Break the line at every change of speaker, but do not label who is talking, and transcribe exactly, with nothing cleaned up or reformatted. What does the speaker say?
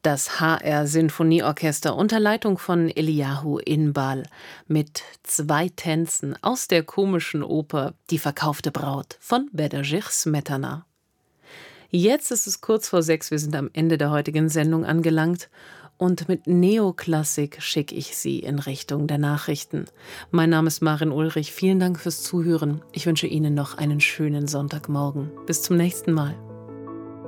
Das H R-Sinfonieorchester unter Leitung von Eliahu Inbal mit zwei Tänzen aus der komischen Oper Die verkaufte Braut von Bedřich Smetana. Jetzt ist es kurz vor sechs, wir sind am Ende der heutigen Sendung angelangt und mit Neoklassik schicke ich Sie in Richtung der Nachrichten. Mein Name ist Maren Ulrich, vielen Dank fürs Zuhören. Ich wünsche Ihnen noch einen schönen Sonntagmorgen. Bis zum nächsten Mal.